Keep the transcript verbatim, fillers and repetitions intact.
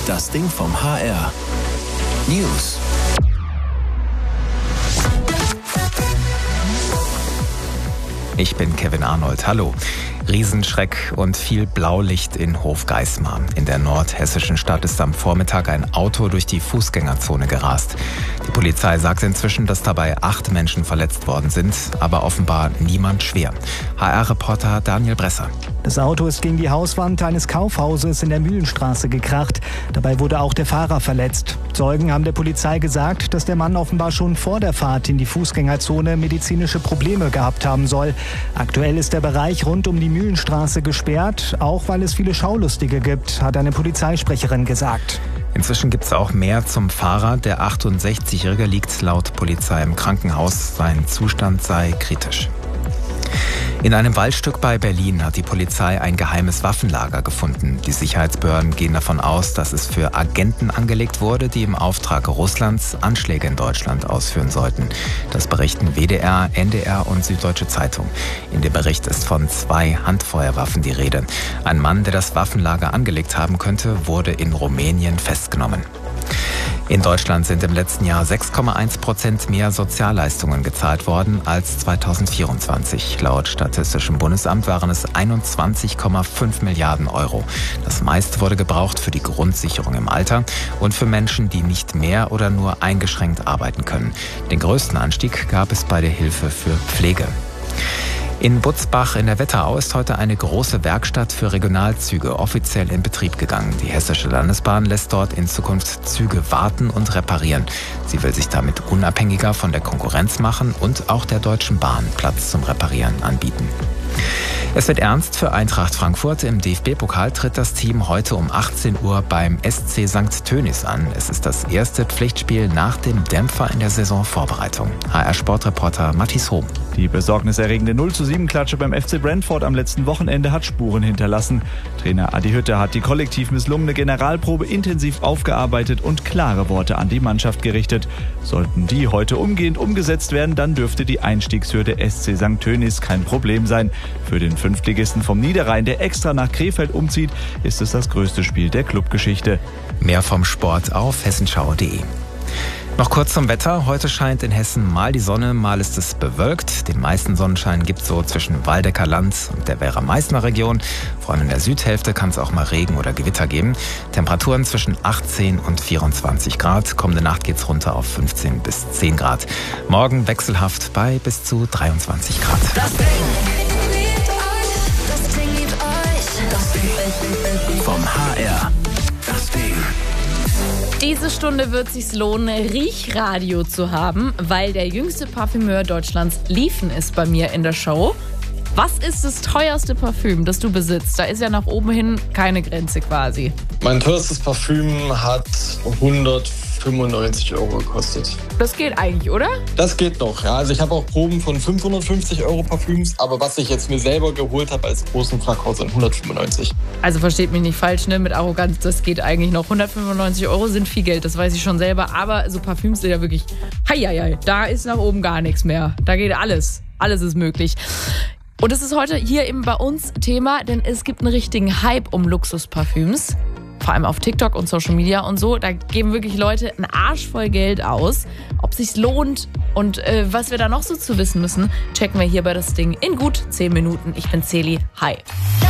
Das Ding vom H R. News. Ich bin Kevin Arnold. Hallo. Riesenschreck und viel Blaulicht in Hofgeismar. In der nordhessischen Stadt ist am Vormittag ein Auto durch die Fußgängerzone gerast. Die Polizei sagt inzwischen, dass dabei acht Menschen verletzt worden sind, aber offenbar niemand schwer. H R-Reporter Daniel Bresser. Das Auto ist gegen die Hauswand eines Kaufhauses in der Mühlenstraße gekracht. Dabei wurde auch der Fahrer verletzt. Zeugen haben der Polizei gesagt, dass der Mann offenbar schon vor der Fahrt in die Fußgängerzone medizinische Probleme gehabt haben soll. Aktuell ist der Bereich rund um die Mühlenstraße gesperrt, auch weil es viele Schaulustige gibt, hat eine Polizeisprecherin gesagt. Inzwischen gibt es auch mehr zum Fahrer. Der achtundsechzigjährige liegt laut Polizei im Krankenhaus. Sein Zustand sei kritisch. In einem Waldstück bei Berlin hat die Polizei ein geheimes Waffenlager gefunden. Die Sicherheitsbehörden gehen davon aus, dass es für Agenten angelegt wurde, die im Auftrag Russlands Anschläge in Deutschland ausführen sollten. Das berichten W D R, N D R und Süddeutsche Zeitung. In dem Bericht ist von zwei Handfeuerwaffen die Rede. Ein Mann, der das Waffenlager angelegt haben könnte, wurde in Rumänien festgenommen. In Deutschland sind im letzten Jahr sechs Komma eins Prozent mehr Sozialleistungen gezahlt worden als zweitausendvierundzwanzig. Laut Statistischem Bundesamt waren es einundzwanzig Komma fünf Milliarden Euro. Das meiste wurde gebraucht für die Grundsicherung im Alter und für Menschen, die nicht mehr oder nur eingeschränkt arbeiten können. Den größten Anstieg gab es bei der Hilfe für Pflege. In Butzbach in der Wetterau ist heute eine große Werkstatt für Regionalzüge offiziell in Betrieb gegangen. Die Hessische Landesbahn lässt dort in Zukunft Züge warten und reparieren. Sie will sich damit unabhängiger von der Konkurrenz machen und auch der Deutschen Bahn Platz zum Reparieren anbieten. Es wird ernst für Eintracht Frankfurt. Im D F B-Pokal tritt das Team heute um achtzehn Uhr beim S C Sankt Tönis an. Es ist das erste Pflichtspiel nach dem Dämpfer in der Saisonvorbereitung. H R-Sportreporter Matthias Hohm. Die besorgniserregende null zu sieben Klatsche beim F C Brentford am letzten Wochenende hat Spuren hinterlassen. Trainer Adi Hütter hat die kollektiv misslungene Generalprobe intensiv aufgearbeitet und klare Worte an die Mannschaft gerichtet. Sollten die heute umgehend umgesetzt werden, dann dürfte die Einstiegshürde S C Sankt Tönis kein Problem sein. Für den Fünftligisten vom Niederrhein, der extra nach Krefeld umzieht, ist es das größte Spiel der Clubgeschichte. Mehr vom Sport auf hessenschau punkt de. Noch kurz zum Wetter. Heute scheint in Hessen mal die Sonne, mal ist es bewölkt. Den meisten Sonnenschein gibt es so zwischen Waldecker Land und der Werra-Meißner Region. Vor allem in der Südhälfte kann es auch mal Regen oder Gewitter geben. Temperaturen zwischen achtzehn und vierundzwanzig Grad. Kommende Nacht geht's runter auf fünfzehn bis zehn Grad. Morgen wechselhaft bei bis zu dreiundzwanzig Grad. Das Ding liebt euch. Das Ding liebt euch. Das Ding vom H R. Das Ding. Diese Stunde wird es sich lohnen, Riechradio zu haben, weil der jüngste Parfümeur Deutschlands Liefen ist bei mir in der Show. Was ist das teuerste Parfüm, das du besitzt? Da ist ja nach oben hin keine Grenze quasi. Mein teuerstes Parfüm hat hundertfünfundneunzig Euro gekostet. Das geht eigentlich, oder? Das geht noch, ja. Also ich habe auch Proben von fünfhundertfünfzig Euro Parfüms, aber was ich jetzt mir selber geholt habe als großen Verkauf sind hundertfünfundneunzig. Also versteht mich nicht falsch, ne? Mit Arroganz, das geht eigentlich noch. hundertfünfundneunzig Euro sind viel Geld, das weiß ich schon selber. Aber so Parfüms sind ja wirklich, heieiei, da ist nach oben gar nichts mehr. Da geht alles. Alles ist möglich. Und es ist heute hier eben bei uns Thema, denn es gibt einen richtigen Hype um Luxusparfüms. Vor allem auf TikTok und Social Media und so. Da geben wirklich Leute einen Arsch voll Geld aus. Ob sich's lohnt und äh, was wir da noch so zu wissen müssen, checken wir hier bei das Ding in gut zehn Minuten. Ich bin Celi. Hi.